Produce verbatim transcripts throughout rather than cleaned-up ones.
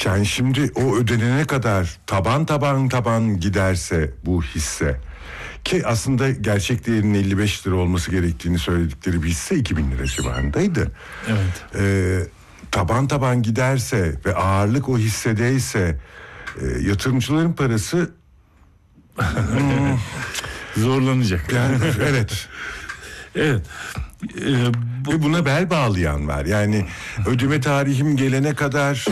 Yani şimdi o ödenene kadar taban taban taban giderse bu hisse, ki aslında gerçek değerinin elli beş lira olması gerektiğini söyledikleri bir hisse iki bin lira civarındaydı. Evet. Ee, taban taban giderse ve ağırlık o hissedeyse e, yatırımcıların parası hmm, zorlanacak. Yani evet. Evet. Ee, bu... Ve buna bel bağlayan var. Yani ödeme tarihim gelene kadar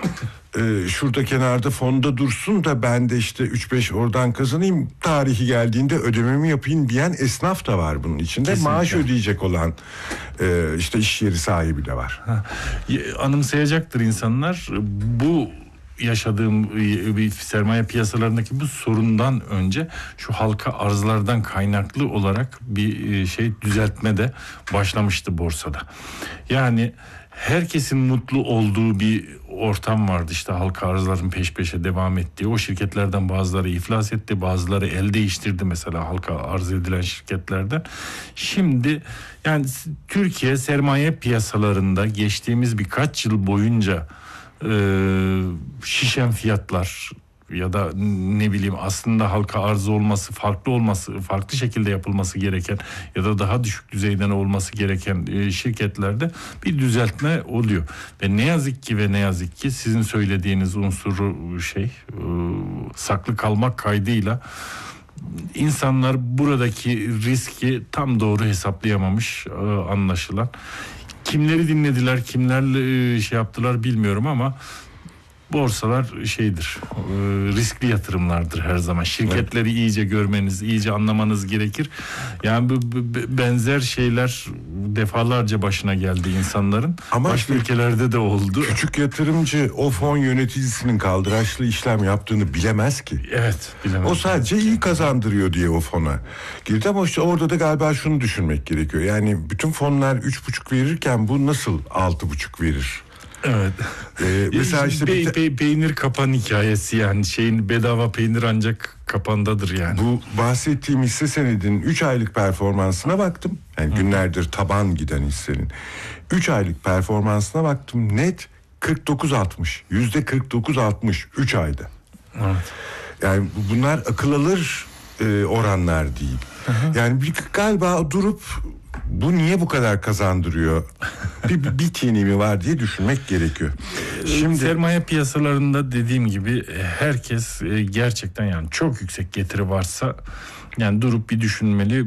e, şurada kenarda fonda dursun da ben de işte üç beş oradan kazanayım, tarihi geldiğinde ödememi yapayım diyen esnaf da var bunun içinde. Kesinlikle. Maaş ödeyecek olan e, işte iş yeri sahibi de var. Ha. Anımsayacaktır insanlar bu yaşadığım sermaye piyasalarındaki bu sorundan önce şu halka arzlardan kaynaklı olarak bir şey düzeltme de başlamıştı borsada. Yani herkesin mutlu olduğu bir ortam vardı, işte halka arzların peş peşe devam ettiği. O şirketlerden bazıları iflas etti, bazıları el değiştirdi mesela halka arz edilen şirketlerden. Şimdi yani Türkiye sermaye piyasalarında geçtiğimiz birkaç yıl boyunca Ee, şişen fiyatlar ya da ne bileyim aslında halka arz olması, farklı olması, farklı şekilde yapılması gereken ya da daha düşük düzeyden olması gereken e, şirketlerde bir düzeltme oluyor. Ve ne yazık ki ve ne yazık ki sizin söylediğiniz unsuru şey e, saklı kalmak kaydıyla insanlar buradaki riski tam doğru hesaplayamamış e, anlaşılan. Kimleri dinlediler, kimlerle şey yaptılar bilmiyorum ama borsalar şeydir, riskli yatırımlardır her zaman. Şirketleri evet. iyice görmeniz, iyice anlamanız gerekir. Yani bu benzer şeyler defalarca başına geldi insanların. Ama başka işte ülkelerde de oldu. Küçük yatırımcı o fon yöneticisinin kaldıraçlı işlem yaptığını bilemez ki. Evet, bilemez. O sadece iyi kazandırıyor diye o fona girdi ama işte orada da galiba şunu düşünmek gerekiyor. Yani bütün fonlar üç buçuk verirken bu nasıl altı buçuk verir? Evet. Ee, mesela işte Pe- te- pe- peynir kapan hikayesi, yani şeyin bedava peynir ancak kapandadır yani. Bu bahsettiğim hisse senedinin üç aylık performansına baktım. Yani Hı. günlerdir taban giden hissenin üç aylık performansına baktım. Net kırk dokuz altmış. yüzde kırk dokuz altmış üç ayda. Evet. Yani bunlar akıl alır e, oranlar değil. Hı. Yani bir, galiba durup bu niye bu kadar kazandırıyor? bir, bir tini mi var diye düşünmek gerekiyor. Şimdi sermaye piyasalarında dediğim gibi herkes gerçekten yani çok yüksek getiri varsa yani durup bir düşünmeli.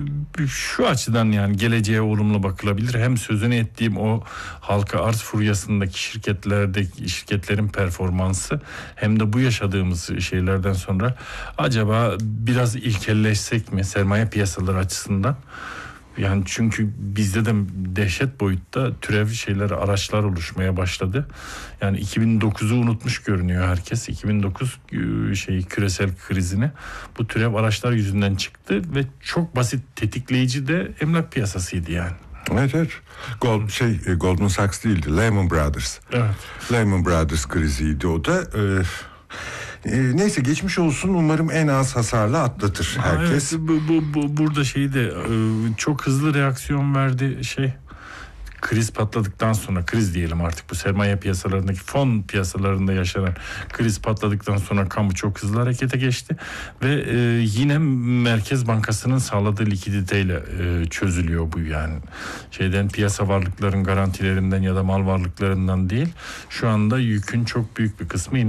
Şu açıdan yani geleceğe olumlu bakılabilir. Hem sözünü ettiğim o halka arz furyasındaki şirketlerdeki şirketlerin performansı hem de bu yaşadığımız şeylerden sonra acaba biraz ilkelleşsek mi sermaye piyasaları açısından? Yani çünkü bizde de dehşet boyutta türev şeyler, araçlar oluşmaya başladı. Yani iki bin dokuzu unutmuş görünüyor herkes. iki bin dokuz şey küresel krizini bu türev araçlar yüzünden çıktı ve çok basit tetikleyici de emlak piyasasıydı yani. Evet evet. Gold, şey Goldman Sachs değildi, Lehman Brothers. Evet. Lehman Brothers kriziydi o da. E, e, neyse geçmiş olsun, umarım en az hasarla atlatır herkes. Ha, evet, bu, bu, bu burada şeyi de e, çok hızlı reaksiyon verdi şey. Kriz patladıktan sonra, kriz diyelim artık, bu sermaye piyasalarındaki fon piyasalarında yaşanan kriz patladıktan sonra kamu çok hızlı harekete geçti ve e, yine Merkez Bankası'nın sağladığı likiditeyle e, çözülüyor bu yani. Şeyden, piyasa varlıkların garantilerinden ya da mal varlıklarından değil, şu anda yükün çok büyük bir kısmı yine